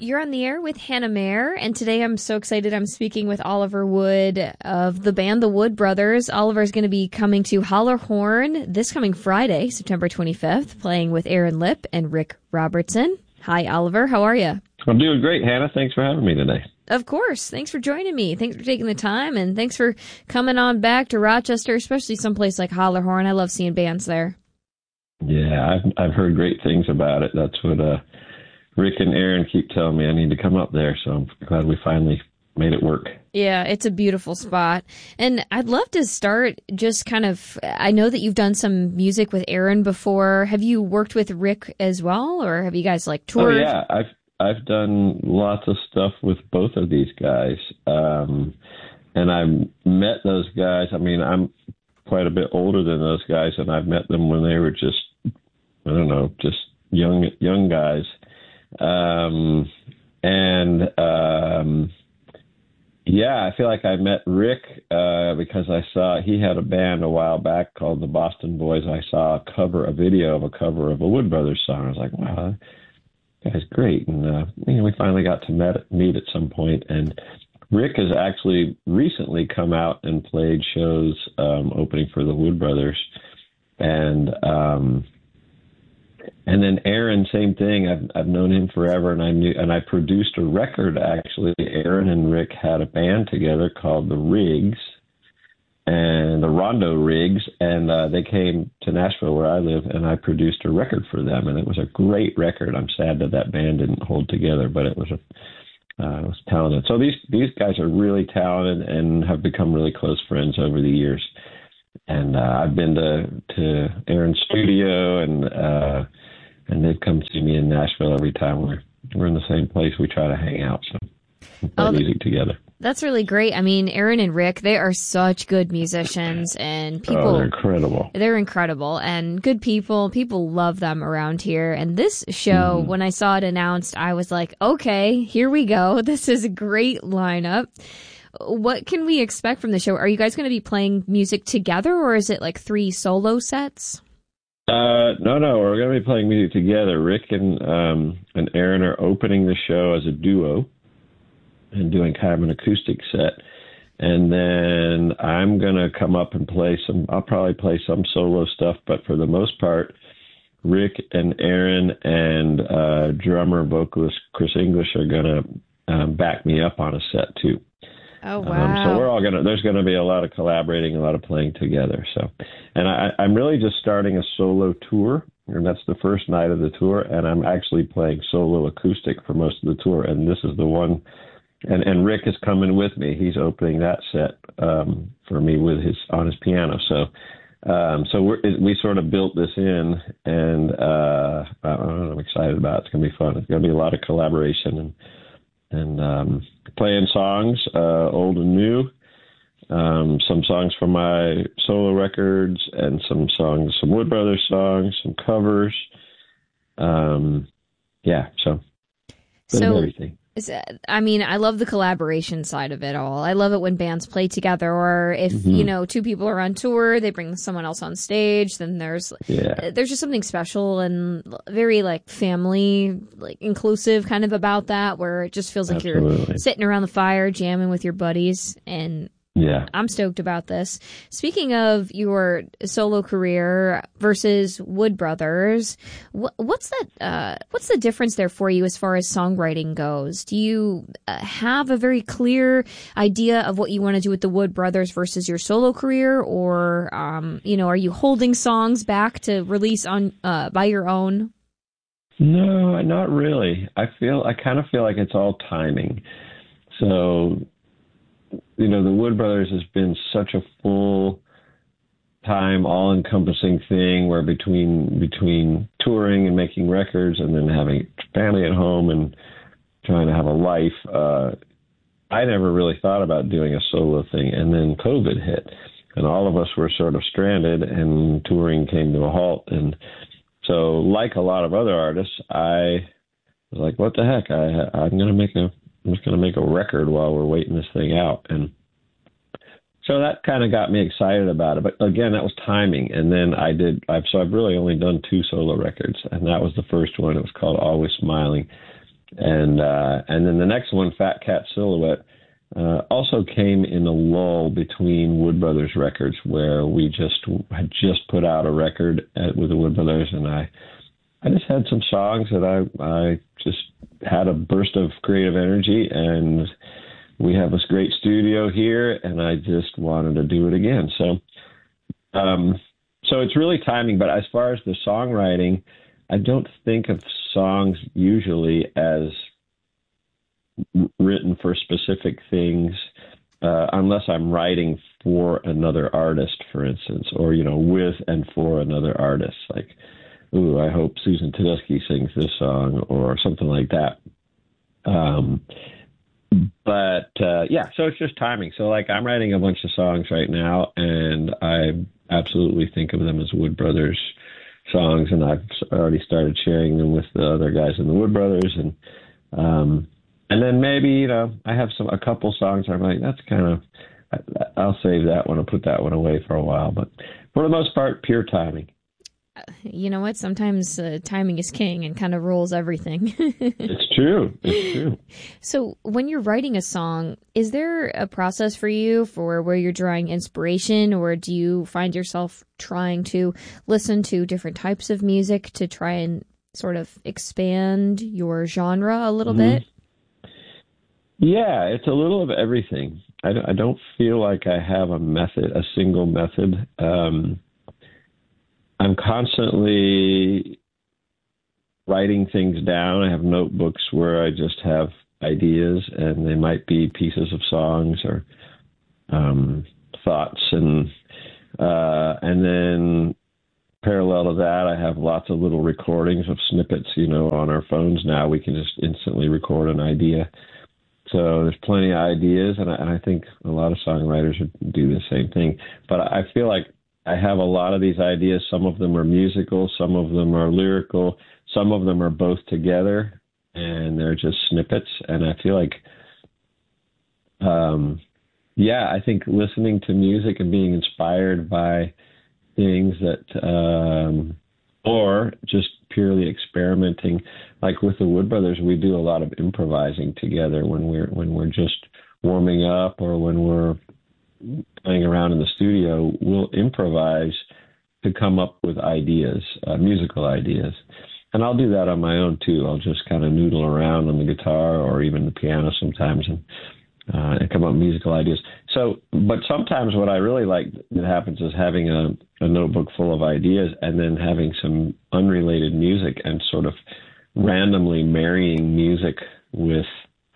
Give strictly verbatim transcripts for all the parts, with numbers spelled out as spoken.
You're on the air with Hannah Mayer, and today I'm so excited. I'm speaking with Oliver Wood of the band The Wood Brothers. Oliver is going to be coming to Holler Horn this coming Friday, September twenty-fifth, playing with Aaron Lipp and Rick Robertson. Hi, Oliver. How are you? I'm doing great, Hannah. Thanks for having me today. Of course. Thanks for joining me. Thanks for taking the time, and thanks for coming on back to Rochester, especially someplace like Holler Horn. I love seeing bands there. Yeah, I've I've heard great things about it. That's what uh, Rick and Aaron keep telling me. I need to come up there, so I'm glad we finally made it work. Yeah, it's a beautiful spot. And I'd love to start just kind of, I know that you've done some music with Aaron before. Have you worked with Rick as well, or have you guys like toured? Oh, yeah, I've I've done lots of stuff with both of these guys. Um, and I've met those guys. I mean, I'm quite a bit older than those guys, and I've met them when they were just, I don't know, just young young guys. Um, and um, yeah, I feel like I met Rick uh, because I saw he had a band a while back called the Boston Boys. I saw a cover, a video of a cover of a Wood Brothers song. I was like, wow, that guy's great. And uh, you know, we finally got to met, meet at some point. And Rick has actually recently come out and played shows um, opening for the Wood Brothers. And um, and then Aaron, same thing. I've I've known him forever, and I knew and I produced a record actually. Aaron and Rick had a band together called the Rigs and the Rondo Rigs, and uh, they came to Nashville where I live, and I produced a record for them, and it was a great record. I'm sad that that band didn't hold together, but it was a Uh, was talented. So these these guys are really talented and have become really close friends over the years. And uh, I've been to to Aaron's studio, and uh, and they've come see me in Nashville every time we're we're in the same place. We try to hang out, so we play oh, music together. That's really great. I mean, Aaron and Rick, they are such good musicians, and people. Oh, they're incredible. They're incredible and good people. People love them around here. And this show, mm-hmm. when I saw it announced, I was like, okay, here we go. This is a great lineup. What can we expect from the show? Are you guys going to be playing music together, or is it like three solo sets? Uh, no, no, we're going to be playing music together. Rick and um, and Aaron are opening the show as a duo and doing kind of an acoustic set. And then I'm going to come up and play some, I'll probably play some solo stuff, but for the most part, Rick and Aaron and uh, drummer and vocalist Chris English are going to um, back me up on a set too. Oh, wow. Um, so we're all going to, there's going to be a lot of collaborating, a lot of playing together. So, and I, I'm really just starting a solo tour, and that's the first night of the tour. And I'm actually playing solo acoustic for most of the tour. And this is the one. And and Rick is coming with me. He's opening that set um, for me with his on his piano. So um, so we're, we sort of built this in, and uh, I'm excited about it. It's going to be fun. It's going to be a lot of collaboration and and um, playing songs, uh, old and new. Um, some songs from my solo records, and some songs, some Wood Brothers songs, some covers. Um, yeah, so bit so- of everything. I mean, I love the collaboration side of it all. I love it when bands play together, or if, mm-hmm. you know, two people are on tour, they bring someone else on stage, then there's yeah. there's just something special and very, like, family, like, inclusive kind of about that, where it just feels like Absolutely. You're sitting around the fire, jamming with your buddies, and yeah. I'm stoked about this. Speaking of your solo career versus Wood Brothers, wh- what's that? Uh, what's the difference there for you as far as songwriting goes? Do you uh, have a very clear idea of what you want to do with the Wood Brothers versus your solo career, or um, you know, are you holding songs back to release on uh, by your own? No, not really. I feel I kind of feel like it's all timing. So. You know, the Wood Brothers has been such a full time, all encompassing thing where between between touring and making records and then having family at home and trying to have a life, uh, I never really thought about doing a solo thing. And then COVID hit, and all of us were sort of stranded, and touring came to a halt. And so, like a lot of other artists, I was like, what the heck? I, I'm going to make a I'm just going to make a record while we're waiting this thing out. And so that kind of got me excited about it. But again, that was timing. And then I did, I've, so I've really only done two solo records. And that was the first one. It was called Always Smiling. And uh, and then the next one, Fat Cat Silhouette, uh, also came in a lull between Wood Brothers records, where we just had just put out a record at, with the Wood Brothers, and I I just had some songs that I I just had a burst of creative energy, and we have this great studio here, and I just wanted to do it again. So, um, so it's really timing. But as far as the songwriting, I don't think of songs usually as written for specific things, uh, unless I'm writing for another artist, for instance, or, you know, with and for another artist. Like, ooh, I hope Susan Tedeschi sings this song or something like that. Um, but, uh, yeah, so it's just timing. So, like, I'm writing a bunch of songs right now, and I absolutely think of them as Wood Brothers songs, and I've already started sharing them with the other guys in the Wood Brothers, and um, and then maybe, you know, I have some a couple songs I'm like, that's kind of, I'll save that one and put that one away for a while, but for the most part, pure timing. You know what? Sometimes uh, timing is king and kind of rules everything. It's true. It's true. So when you're writing a song, is there a process for you for where you're drawing inspiration, or do you find yourself trying to listen to different types of music to try and sort of expand your genre a little mm-hmm. bit? Yeah, it's a little of everything. I don't, I don't feel like I have a method, a single method. Um I'm constantly writing things down. I have notebooks where I just have ideas, and they might be pieces of songs or um, thoughts. And uh, and then parallel to that, I have lots of little recordings of snippets. You know, on our phones now, we can just instantly record an idea. So there's plenty of ideas, and I, and I think a lot of songwriters would do the same thing. But I feel like I have a lot of these ideas. Some of them are musical, some of them are lyrical, some of them are both together, and they're just snippets. And I feel like, um, yeah, I think listening to music and being inspired by things that, um, or just purely experimenting. Like with the Wood Brothers, we do a lot of improvising together when we're when we're just warming up, or when we're playing around in the studio. We'll improvise to come up with ideas, uh, musical ideas. And I'll do that on my own too. I'll just kind of noodle around on the guitar or even the piano sometimes and, uh, and come up with musical ideas. So, but sometimes what I really like that happens is having a, a notebook full of ideas and then having some unrelated music and sort of randomly marrying music with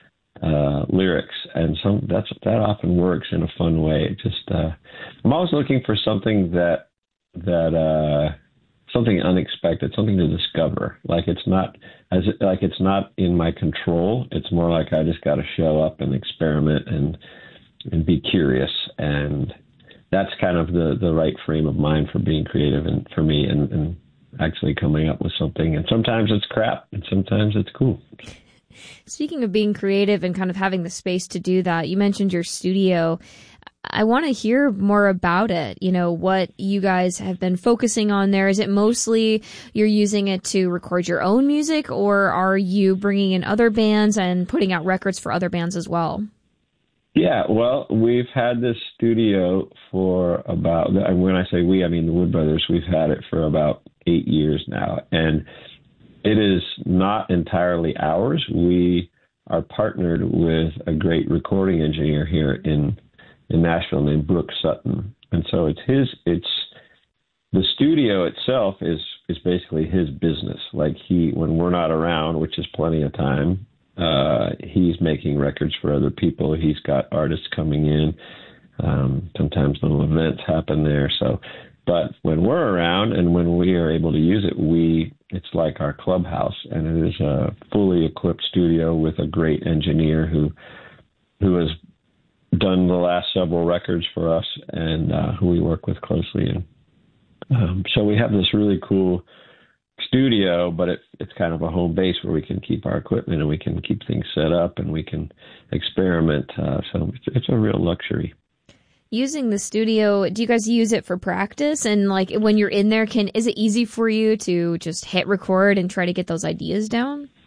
uh, lyrics. And some that's that often works in a fun way. It just uh, I'm always looking for something that that uh, something unexpected, something to discover. Like it's not as it, like it's not in my control. It's more like I just got to show up and experiment and and be curious. And that's kind of the the right frame of mind for being creative and for me and, and actually coming up with something. And sometimes it's crap and sometimes it's cool. Speaking of being creative and kind of having the space to do that, you mentioned your studio. I want to hear more about it. You know, what you guys have been focusing on there. Is it mostly you're using it to record your own music, or are you bringing in other bands and putting out records for other bands as well? Yeah, well, we've had this studio for about, and when I say we, I mean the Wood Brothers, we've had it for about eight years now. And it is not entirely ours. We are partnered with a great recording engineer here in in Nashville named Brooke Sutton. And so it's his, it's, the studio itself is, is basically his business. Like he, when we're not around, which is plenty of time, uh, he's making records for other people. He's got artists coming in. Um, sometimes little events happen there. So, but when we're around and when we are able to use it, we, it's like our clubhouse, and it is a fully equipped studio with a great engineer who, who has done the last several records for us and uh, who we work with closely. And um, so we have this really cool studio, but it, it's kind of a home base where we can keep our equipment and we can keep things set up and we can experiment. Uh, so it's, it's a real luxury. Using the studio, do you guys use it for practice? And like when you're in there, can is it easy for you to just hit record and try to get those ideas down?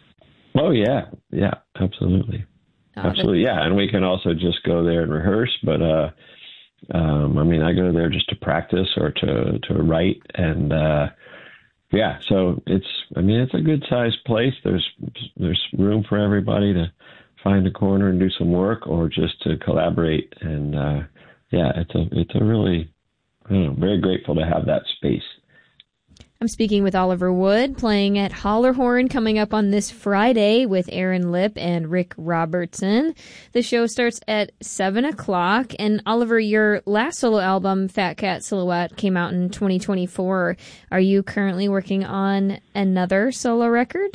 Oh yeah, yeah, absolutely, Uh, that, absolutely, yeah. And we can also just go there and rehearse. But uh, um, I mean, I go there just to practice or to to write, and uh, yeah. So it's, I mean, it's a good sized place. There's there's room for everybody to find a corner and do some work, or just to collaborate. And uh, yeah, it's a it's a really, I don't know, very grateful to have that space. I'm speaking with Oliver Wood, playing at Hollerhorn, coming up on this Friday with Aaron Lipp and Rick Robertson. The show starts at seven o'clock. And Oliver, your last solo album, Fat Cat Silhouette, came out in twenty twenty-four. Are you currently working on another solo record?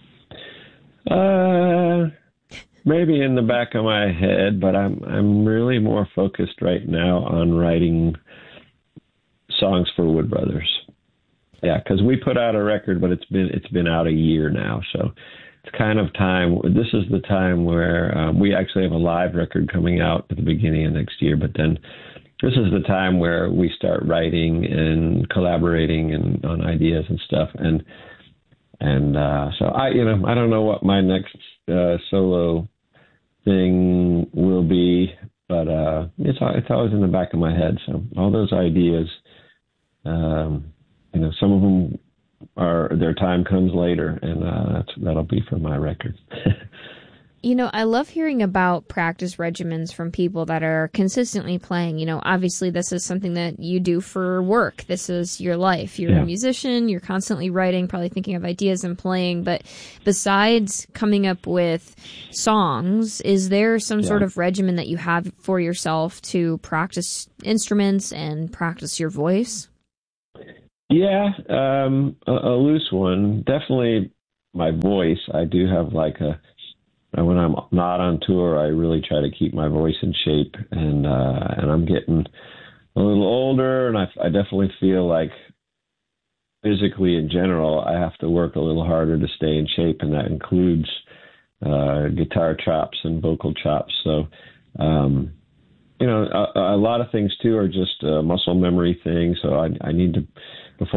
Uh, maybe in the back of my head, but I'm I'm really more focused right now on writing songs for Wood Brothers. Yeah, because we put out a record, but it's been it's been out a year now, so it's kind of time. This is the time where um, we actually have a live record coming out at the beginning of next year, but then this is the time where we start writing and collaborating and on ideas and stuff. And and uh, so I, you know, I don't know what my next uh, solo thing will be, but uh, it's it's always in the back of my head. So all those ideas. Um, You know, some of them are, their time comes later, and uh, that's, that'll be for my record. You know, I love hearing about practice regimens from people that are consistently playing. You know, obviously this is something that you do for work. This is your life. You're Yeah. a musician. You're constantly writing, probably thinking of ideas and playing. But besides coming up with songs, is there some Yeah. sort of regimen that you have for yourself to practice instruments and practice your voice? Yeah, um, a, a loose one. Definitely my voice. I do have like a, when I'm not on tour, I really try to keep my voice in shape, and uh, and I'm getting a little older, and I, I definitely feel like physically in general, I have to work a little harder to stay in shape, and that includes uh, guitar chops and vocal chops. So, um, you know, a, a lot of things too are just uh, muscle memory things. So I, I need to, before